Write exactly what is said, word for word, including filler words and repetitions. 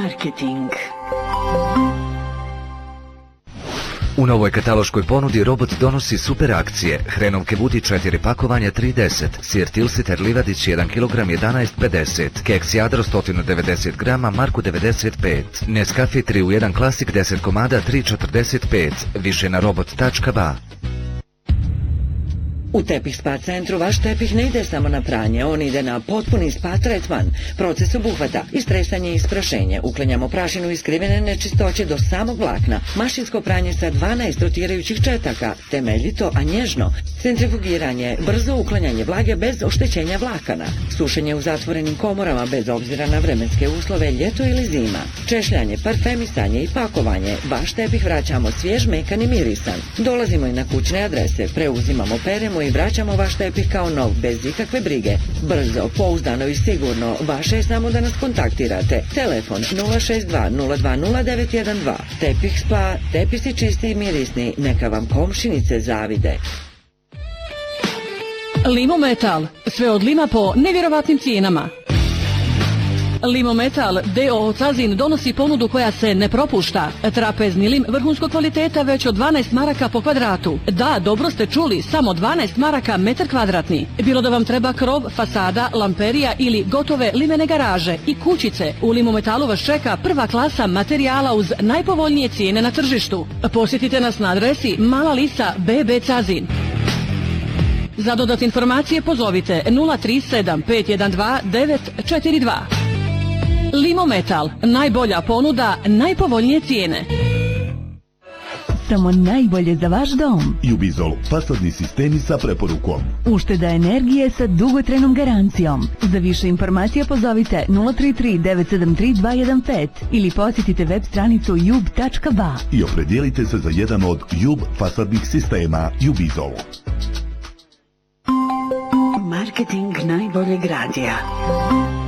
Marketing. U novoj kataloškoj ponudi Robot donosi super akcije. Hrenovke Budi četiri pakovanja tri deset, sir Tilsiter Livadić jedan kilogram jedanaest pedeset, keks Jadro sto devedeset grama Marku devedeset pet, Nescafe tri u jedan Klasik deset komada tri četrdeset pet, više na robot tačka ba. U Tepih Spa centru vaš tepih ne ide samo na pranje, on ide na potpuni spa tretman. Proces obuhvata istresanje i isprašenje, uklanjamo prašinu i skrivene nečistoće do samog vlakna, mašinsko pranje sa dvanaest rotirajućih četaka, temeljito, a nježno, centrifugiranje, brzo uklanjanje vlage bez oštećenja vlakana, sušenje u zatvorenim komorama bez obzira na vremenske uslove, ljeto ili zima, češljanje, parfemisanje i pakovanje, vaš tepih vraćamo svjež, mekan i mirisan. Dolazimo i na kućne adrese, preuzimamo, peremo i vraćamo vaš tepih kao nov, bez ikakve brige. Brzo, pouzdano i sigurno, vaše je samo da nas kontaktirate. Telefon nula šest dva nula dva nula devet jedan dva. Tepih Spa, tepisi čisti i mirisni, neka vam komšinice zavide. Limometal, sve od lima po nevjerovatnim cijenama. Limometal D O O Cazin donosi ponudu koja se ne propušta. Trapezni lim vrhunskog kvaliteta već od dvanaest maraka po kvadratu. Da, dobro ste čuli, samo dvanaest maraka metar kvadratni. Bilo da vam treba krov, fasada, lamperija ili gotove limene garaže i kućice, u Limometalu vas čeka prva klasa materijala uz najpovoljnije cijene na tržištu. Posjetite nas na adresi Mala Lisa B B Cazin. Za dodatne informacije pozovite nula tri sedam pet jedan dva devet četiri dva. Limometal, najbolja ponuda, najpovoljnije cijene. Samo najbolje za vaš dom. Jubizol, fasadni sistemi sa preporukom. Ušteda energije sa dugotrajnom garancijom. Za više informacija pozovite nula tri tri devet sedam tri dva jedan pet ili posjetite web stranicu jub tačka ba. I opredijelite se za jedan od Jub fasadnih sistema Jubizol. Marketing najboljeg radija.